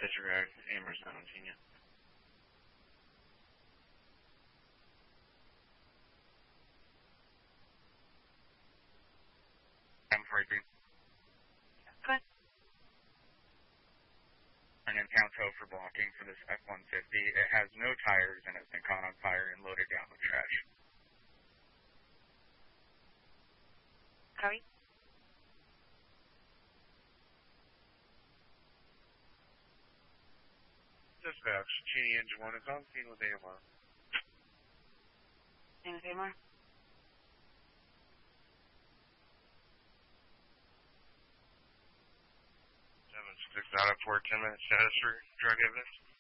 Disregard, Amherst 17, yeah. I'm 43. Go ahead. And then pound tow for blocking for this F-150. It has no tires and it's been caught on fire and loaded down with trash. Copy. Dispatch, Cheney Engine 1 is on scene with AMR. Name is AMR. 7-6 out of 4, 10 minutes status for drug evidence.